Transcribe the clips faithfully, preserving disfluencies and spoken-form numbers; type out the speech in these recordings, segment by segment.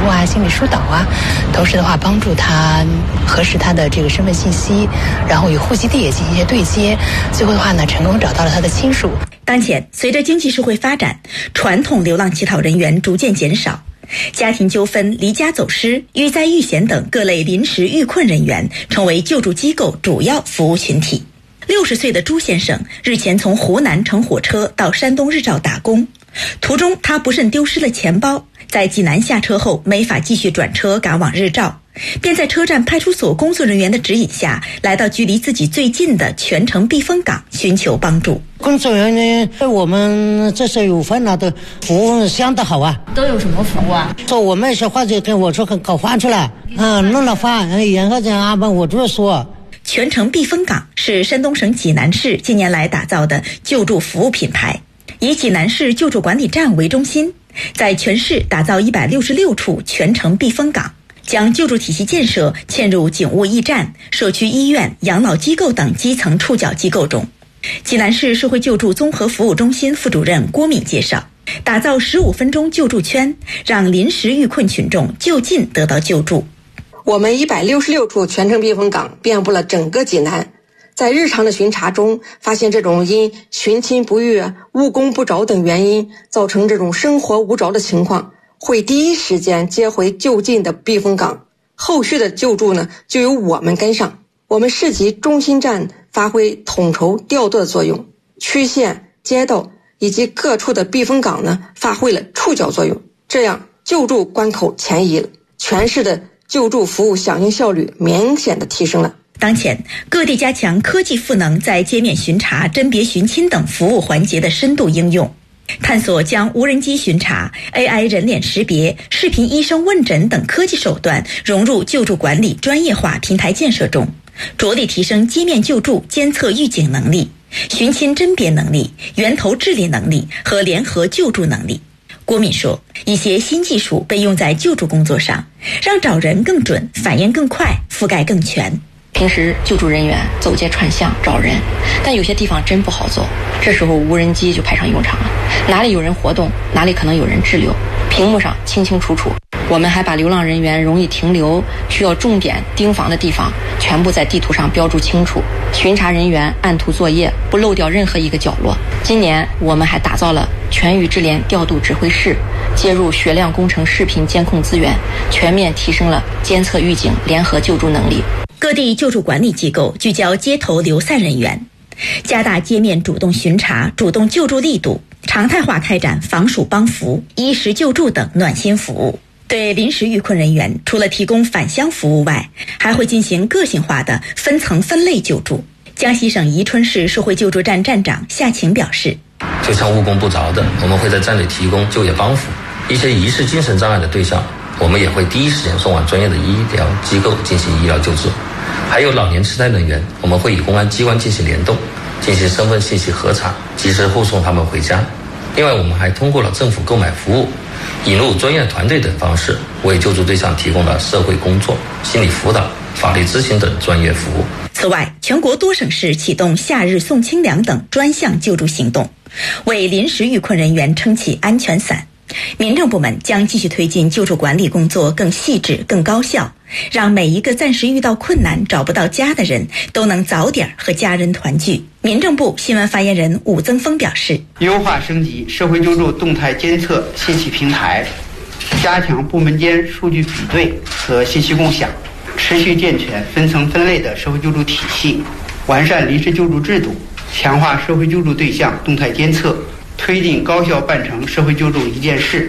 助啊、心理疏导啊，同时的话帮助他核实他的这个身份信息，然后与户籍地也进行一些对接，最后的话呢，成功找到了他的亲属。 当前，随着经济社会发展，传统流浪乞讨人员逐渐减少，家庭纠纷、离家走失、遇灾遇险等各类临时遇困人员成为救助机构主要服务群体。六十岁的朱先生日前从湖南乘火车到山东日照打工，途中他不慎丢失了钱包，在济南下车后没法继续转车赶往日照，便在车站派出所工作人员的指引下，来到距离自己最近的泉城避风港寻求帮助。 工作人员对我们这些有烦恼的服务相当好啊。 都有什么服务啊？ 说我们小伙子跟我说搞饭去了，嗯，弄了饭，然后这样啊，我就说。 泉城避风港是山东省济南市近年来打造的救助服务品牌，以济南市救助管理站为中心，在全市打造一百六十六处泉城避风港，将救助体系建设嵌入警务驿站、社区医院、养老机构等基层触角机构中。济南市社会救助综合服务中心副主任郭敏介绍，打造十五分钟救助圈，让临时遇困群众就近得到救助。 我们一百六十六处泉城避风港遍布了整个济南，在日常的巡查中发现，这种因寻亲不遇、务工不着等原因造成这种生活无着的情况，会第一时间接回就近的避风港，后续的救助呢就由我们跟上。我们市级中心站发挥统筹调度的作用，区县、街道以及各处的避风港呢发挥了触角作用，这样救助关口前移了，全市的救助服务响应效率明显的提升了。 当前，各地加强科技赋能在街面巡查、甄别寻亲等服务环节的深度应用，探索将无人机巡查、A I 人脸识别、视频医生问诊等科技手段融入救助管理专业化平台建设中，着力提升街面救助监测预警能力、寻亲甄别能力、源头治理能力和联合救助能力。郭敏说，一些新技术被用在救助工作上，让找人更准、反应更快、覆盖更全。 平时救助人员走街串巷找人，但有些地方真不好走，这时候无人机就派上用场了，哪里有人活动，哪里可能有人滞留，屏幕上清清楚楚。我们还把流浪人员容易停留、需要重点盯防的地方全部在地图上标注清楚，巡查人员按图作业，不漏掉任何一个角落。今年我们还打造了全域智联调度指挥室，接入血量工程视频监控资源，全面提升了监测预警、联合救助能力。 各地救助管理机构聚焦街头流散人员，加大街面主动巡查、主动救助力度，常态化开展防暑帮扶、衣食救助等暖心服务。对临时遇困人员，除了提供返乡服务外，还会进行个性化的分层分类救助。江西省宜春市社会救助站站长夏晴表示， 就像务工不着的，我们会在站里提供就业帮扶；一些疑似精神障碍的对象，我们也会第一时间送往专业的医疗机构进行医疗救治。还有老年痴呆人员，我们会与公安机关进行联动，进行身份信息核查，及时护送他们回家。另外，我们还通过了政府购买服务、引入专业团队等方式，为救助对象提供了社会工作、心理辅导、法律咨询等专业服务。 此外，全国多省市启动夏日送清凉等专项救助行动，为临时遇困人员撑起安全伞。民政部门将继续推进救助管理工作更细致、更高效，让每一个暂时遇到困难找不到家的人都能早点和家人团聚。民政部新闻发言人武增峰表示， 优化升级社会救助动态监测信息平台，加强部门间数据比对和信息共享，持续健全分层分类的社会救助体系，完善临时救助制度，强化社会救助对象动态监测，推进高效办成社会救助一件事。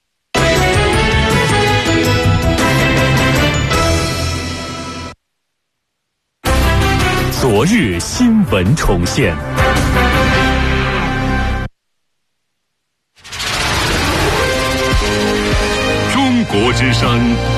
昨日新闻重现。中国之声